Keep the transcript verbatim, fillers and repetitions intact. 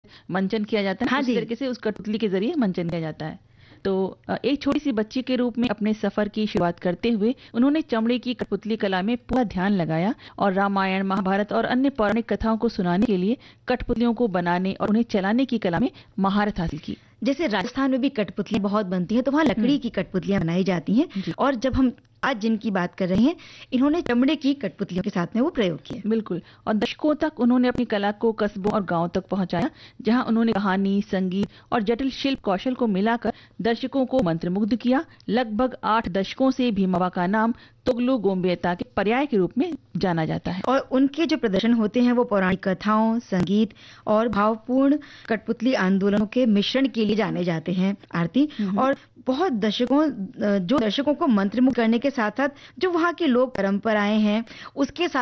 मंचन किया जाता है, हाँ उसी जी। तरीके से उस कठपुतली के जरिए मंचन किया जाता है। तो अ, एक छोटी सी बच्ची के रूप में अपने सफर की शुरुआत करते हुए उन्होंने चमड़े की कठपुतली कला में पूरा ध्यान लगाया और रामायण, महाभारत और अन्य पौराणिक कथाओं को सुनाने के लिए कठपुतलियों को बनाने और उन्हें चलाने की कला में महारत हासिल की। जैसे राजस्थान में भी कठपुतलियां बहुत बनती हैं, तो वहाँ लकड़ी हम्म, की कठपुतलियां बनाई जाती हैं। जी, और जब हम आज जिनकी बात कर रहे हैं, इन्होंने चमड़े की कठपुतलियों के साथ में वो प्रयोग किए। बिल्कुल। और दशकों तक उन्होंने अपनी कला को कस्बों और गांवों तक पहुंचाया, जहां उन्होंने कहानी, संगीत और जटिल शिल्प कौशल को मिलाकर दर्शकों को मंत्रमुग्ध किया। लगभग आठ दशकों से भीमाबा का नाम तुगलू गोम्बेता के पर्याय के रूप में जाना जाता है। और उनके जो प्रदर्शन होते हैं वो पौराणिक कथाओं, संगीत और भावपूर्ण कठपुतली आंदोलनों के मिश्रण के लिए जाने जाते हैं, आरती। हम्म, और बहुत दर्शकों जो दर्शकों को मंत्रमुग्ध करने के साथ साथ जो वहाँ की लोक परंपराएं हैं उसके साथ